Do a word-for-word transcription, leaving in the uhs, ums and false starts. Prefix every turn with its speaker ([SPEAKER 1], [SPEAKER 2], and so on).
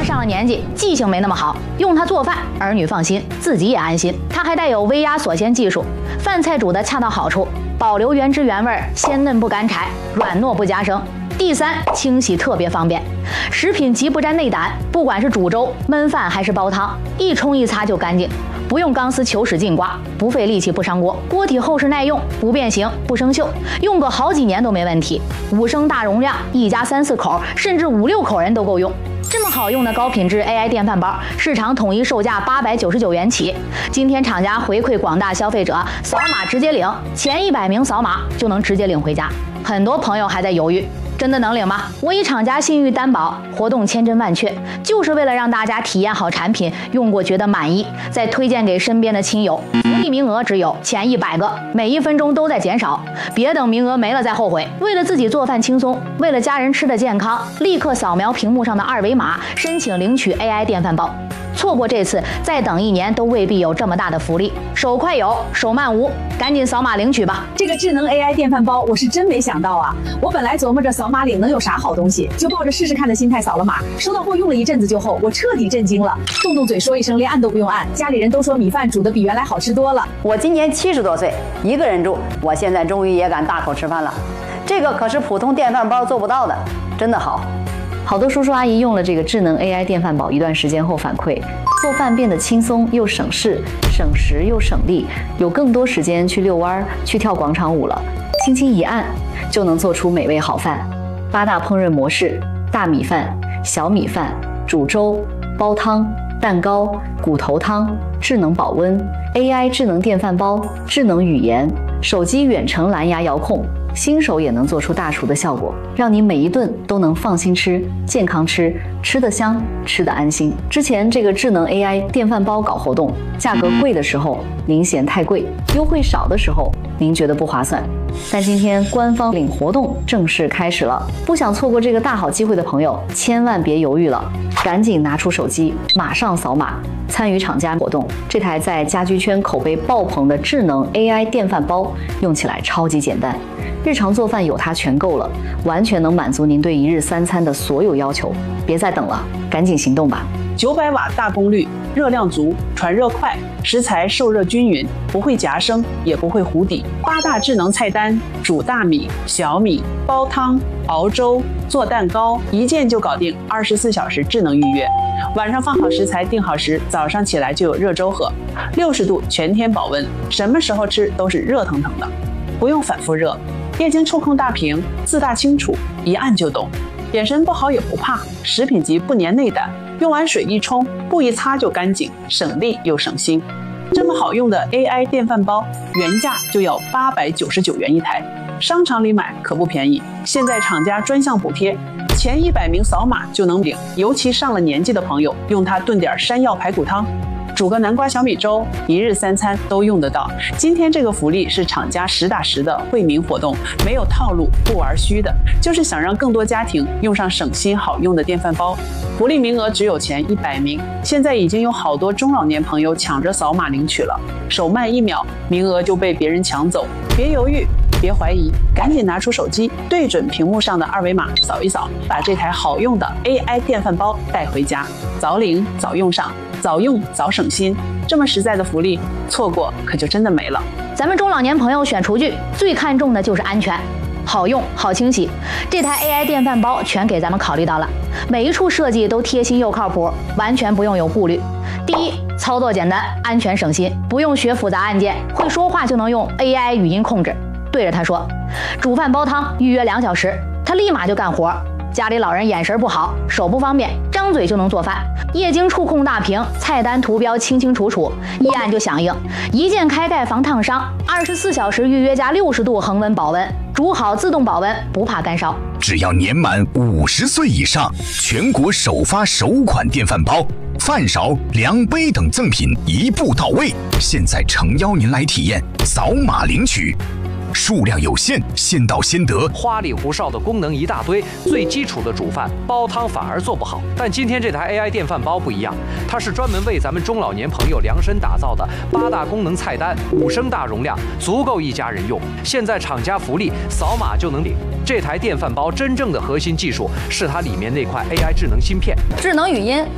[SPEAKER 1] 上了年纪，记性没那么好，用它做饭，儿女放心，自己也安心。它还带有微压锁鲜技术，饭菜煮得恰到好处，保留原汁原味，鲜嫩不干柴，软糯不夹生。第三，清洗特别方便，食品极不沾内胆，不管是煮粥、焖饭还是煲汤，一冲一擦就干净。 不用钢丝球使劲刮，不费力气不伤锅，锅体厚实耐用，不变形不生锈，用个好几年都没问题。五升大容量，一家三四口甚至五六口人都够用。这么好用的高品质 A I 电饭煲，市场统一售价八百九十九元起。今天厂家回馈广大消费者，扫码直接领，前一百名扫码就能直接领回家。很多朋友还在犹豫。 真的能领吗？我以厂家信誉担保，活动千真万确，就是为了让大家体验好产品，用过觉得满意，再推荐给身边的亲友。福利名额只有前一百个，每一分钟都在减少，别等名额没了再后悔。为了自己做饭轻松，为了家人吃的健康，立刻扫描屏幕上的二维码，申请领取 A I 电饭煲。 错过这次，再等一年都未必有这么大的福利。手快有，手慢无，赶紧扫码领取吧！
[SPEAKER 2] 这个智能 A I 电饭煲，我是真没想到啊！我本来琢磨着扫码领能有啥好东西，就抱着试试看的心态扫了码。收到货用了一阵子就后，我彻底震惊了，动动嘴说一声，连按都不用按。家里人都说米饭煮的比原来好吃多了。
[SPEAKER 3] 我今年七十多岁，一个人住，我现在终于也敢大口吃饭了。这个可是普通电饭煲做不到的，真的好。
[SPEAKER 4] 好多叔叔阿姨用了这个智能 A I 电饭煲一段时间后反馈，做饭变得轻松又省事，省时又省力，有更多时间去遛弯、去跳广场舞了。轻轻一按，就能做出美味好饭。八大烹饪模式：大米饭、小米饭、煮粥、煲汤、蛋糕、骨头汤、智能保温、A I 智能电饭煲、智能语言、手机远程蓝牙遥控。 新手也能做出大厨的效果，让你每一顿都能放心吃、健康吃，吃得香，吃得安心。之前这个智能 A I 电饭煲搞活动，价格贵的时候您嫌太贵，优惠少的时候您觉得不划算。但今天官方领活动正式开始了，不想错过这个大好机会的朋友，千万别犹豫了，赶紧拿出手机，马上扫码参与厂家活动。这台在家居圈口碑爆棚的智能 A I 电饭煲，用起来超级简单。 日常做饭有它全够了，完全能满足您对一日三餐的所有要求。别再等了，赶紧行动吧！
[SPEAKER 5] 九百瓦大功率，热量足，传热快，食材受热均匀，不会夹生，也不会糊底。八大智能菜单：煮大米、小米、煲汤、熬粥、做蛋糕，一键就搞定，二十四小时智能预约。晚上放好食材，定好时，早上起来就有热粥喝，六十度全天保温，什么时候吃都是热腾腾的，不用反复热。 液晶触控大屏，自大清楚，一按就懂。眼神不好也不怕，食品级不粘内胆，用完水一冲，布一擦就干净，省力又省心。这么好用的 A I 电饭煲，原价就要八百九十九元一台，商场里买可不便宜。现在厂家专项补贴，前一百名扫码就能领。尤其上了年纪的朋友，用它炖点山药排骨汤。 煮个南瓜小米粥，一日三餐都用得到。今天这个福利是厂家实打实的惠民活动，没有套路，不玩虚的，就是想让更多家庭用上省心好用的电饭煲。福利名额只有前一百名，现在已经有好多中老年朋友抢着扫码领取了，手慢一秒，名额就被别人抢走。别犹豫，别怀疑，赶紧拿出手机，对准屏幕上的二维码扫一扫，把这台好用的 A I 电饭煲带回家，早领早用上。 早用早省心，这么实在的福利，错过可就真的没了。
[SPEAKER 1] 咱们中老年朋友选厨具最看重的就是安全，好用好清洗。这台 A I 电饭煲全给咱们考虑到了，每一处设计都贴心又靠谱，完全不用有顾虑。第一，操作简单，安全省心，不用学复杂按键，会说话就能用 A I 语音控制，对着它说。煮饭煲汤预约两小时，它立马就干活。 家里老人眼神不好，手不方便，张嘴就能做饭。液晶触控大屏，菜单图标清清楚楚，一按就响应。一键开盖防烫伤，二十四小时预约加六十度恒温保温，煮好自动保温，不怕干烧。
[SPEAKER 6] 只要年满五十岁以上，全国首发首款电饭煲，饭勺、量杯等赠品一步到位。现在诚邀您来体验，扫码领取。 数量有限，先到先得。
[SPEAKER 7] 花里胡哨的功能一大堆，最基础的煮饭、煲汤反而做不好。但今天这台 A I 电饭煲不一样，它是专门为咱们中老年朋友量身打造的，八大功能菜单，五升大容量，足够一家人用。现在厂家福利，扫码就能领。这台电饭煲真正的核心技术是它里面那块 A I 智能芯片，
[SPEAKER 4] 智能语音